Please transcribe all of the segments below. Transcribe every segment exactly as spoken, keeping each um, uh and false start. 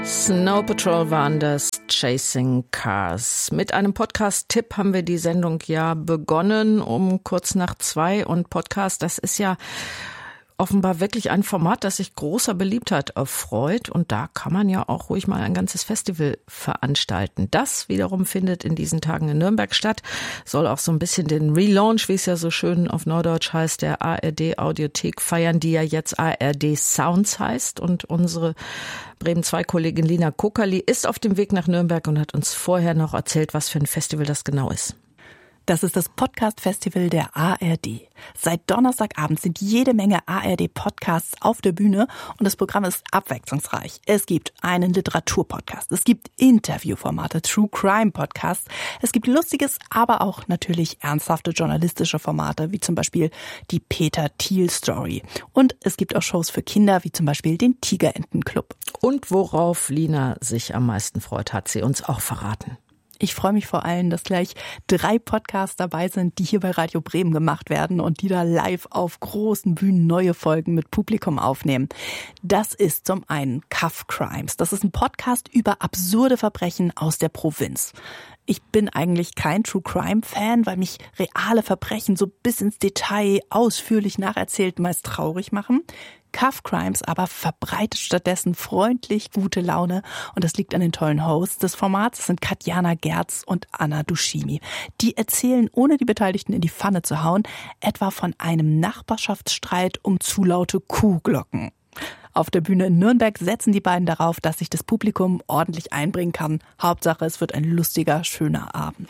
Snow Patrol waren das, Chasing Cars. Mit einem Podcast-Tipp haben wir die Sendung ja begonnen um kurz nach zwei. Und Podcast, das ist ja offenbar wirklich ein Format, das sich großer Beliebtheit erfreut. Und da kann man ja auch ruhig mal ein ganzes Festival veranstalten. Das wiederum findet in diesen Tagen in Nürnberg statt. Soll auch so ein bisschen den Relaunch, wie es ja so schön auf Neudeutsch heißt, der A R D-Audiothek feiern, die ja jetzt A R D Sounds heißt. Und unsere Bremen zwei Kollegin Lina Kokerli ist auf dem Weg nach Nürnberg und hat uns vorher noch erzählt, was für ein Festival das genau ist. Das ist das Podcast-Festival der A R D. Seit Donnerstagabend sind jede Menge A R D-Podcasts auf der Bühne und das Programm ist abwechslungsreich. Es gibt einen Literaturpodcast, es gibt Interviewformate, True-Crime-Podcasts, es gibt lustiges, aber auch natürlich ernsthafte journalistische Formate, wie zum Beispiel die Peter-Thiel-Story. Und es gibt auch Shows für Kinder, wie zum Beispiel den Tigerenten-Club. Und worauf Lina sich am meisten freut, hat sie uns auch verraten. Ich freue mich vor allem, dass gleich drei Podcasts dabei sind, die hier bei Radio Bremen gemacht werden und die da live auf großen Bühnen neue Folgen mit Publikum aufnehmen. Das ist zum einen Cuff Crimes. Das ist ein Podcast über absurde Verbrechen aus der Provinz. Ich bin eigentlich kein True-Crime-Fan, weil mich reale Verbrechen so bis ins Detail ausführlich nacherzählt meist traurig machen. Cuff Crimes aber verbreitet stattdessen freundlich gute Laune und das liegt an den tollen Hosts des Formats. Das sind Katjana Gerz und Anna Dushimi. Die erzählen, ohne die Beteiligten in die Pfanne zu hauen, etwa von einem Nachbarschaftsstreit um zu laute Kuhglocken. Auf der Bühne in Nürnberg setzen die beiden darauf, dass sich das Publikum ordentlich einbringen kann. Hauptsache, es wird ein lustiger, schöner Abend.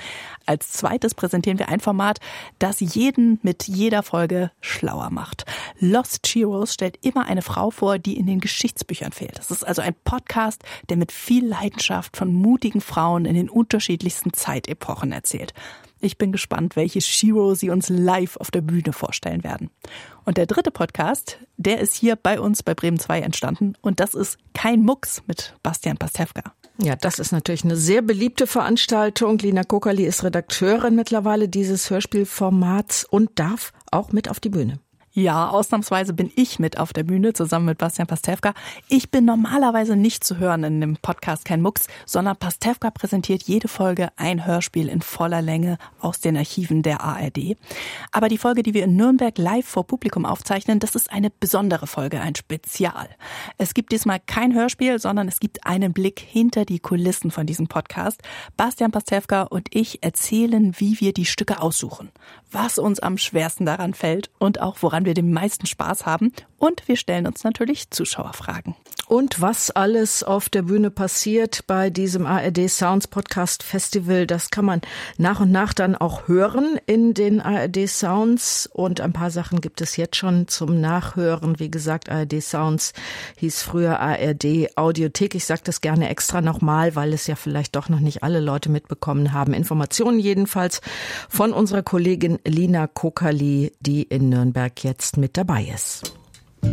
Als zweites präsentieren wir ein Format, das jeden mit jeder Folge schlauer macht. Lost Heroes stellt immer eine Frau vor, die in den Geschichtsbüchern fehlt. Das ist also ein Podcast, der mit viel Leidenschaft von mutigen Frauen in den unterschiedlichsten Zeitepochen erzählt. Ich bin gespannt, welche Shiro sie uns live auf der Bühne vorstellen werden. Und der dritte Podcast, der ist hier bei uns bei Bremen zwei entstanden. Und das ist Kein Mucks mit Bastian Pastewka. Ja, das ist natürlich eine sehr beliebte Veranstaltung. Lina Kokerli ist Redakteurin mittlerweile dieses Hörspielformats und darf auch mit auf die Bühne. Ja, ausnahmsweise bin ich mit auf der Bühne zusammen mit Bastian Pastewka. Ich bin normalerweise nicht zu hören in dem Podcast Kein Mucks, sondern Pastewka präsentiert jede Folge ein Hörspiel in voller Länge aus den Archiven der A R D. Aber die Folge, die wir in Nürnberg live vor Publikum aufzeichnen, das ist eine besondere Folge, ein Spezial. Es gibt diesmal kein Hörspiel, sondern es gibt einen Blick hinter die Kulissen von diesem Podcast. Bastian Pastewka und ich erzählen, wie wir die Stücke aussuchen, was uns am schwersten daran fällt und auch woran wir den meisten Spaß haben. Und wir stellen uns natürlich Zuschauerfragen. Und was alles auf der Bühne passiert bei diesem A R D Sounds Podcast Festival, das kann man nach und nach dann auch hören in den A R D Sounds. Und ein paar Sachen gibt es jetzt schon zum Nachhören. Wie gesagt, A R D Sounds hieß früher A R D Audiothek. Ich sage das gerne extra nochmal, weil es ja vielleicht doch noch nicht alle Leute mitbekommen haben. Informationen jedenfalls von unserer Kollegin Lina Kokerli, die in Nürnberg jetzt mit dabei ist.